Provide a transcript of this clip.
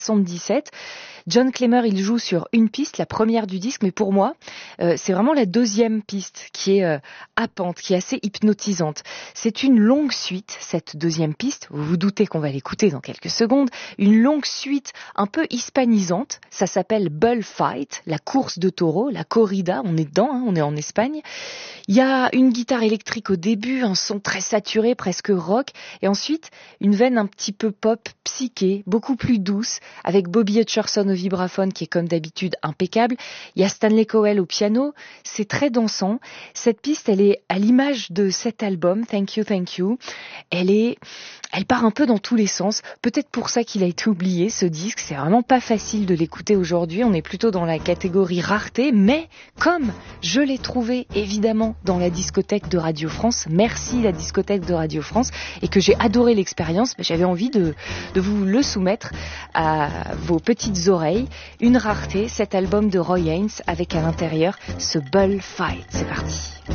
77. John Clemmer, il joue sur une piste, la première du disque, mais pour moi, c'est vraiment la deuxième piste qui est happante, qui est assez hypnotisante. C'est une longue suite, cette deuxième piste, vous vous doutez qu'on va l'écouter dans quelques secondes, une longue suite un peu hispanisante, ça s'appelle Bullfight, la course de taureau, la corrida, on est dedans, on est en Espagne. Il y a une guitare électrique au début, un son très saturé, presque rock, et ensuite une veine un petit peu pop, psyché, beaucoup plus douce, avec Bobby Hutcherson au vibraphone qui est comme d'habitude impeccable. Il y a Stanley Cowell au piano, c'est très dansant. Cette piste, elle est à l'image de cet album, Thank You, Thank You. Elle part un peu dans tous les sens. Peut-être pour ça qu'il a été oublié, ce disque. C'est vraiment pas facile de l'écouter aujourd'hui. On est plutôt dans la catégorie rareté, mais comme je l'ai trouvé évidemment dans la discothèque de Radio France, merci la discothèque de Radio France, et que j'ai adoré l'expérience, j'avais envie de vous le soumettre à vos petites oreilles. Une rareté, cet album de Roy Haynes avec à l'intérieur ce Bullfight. C'est parti.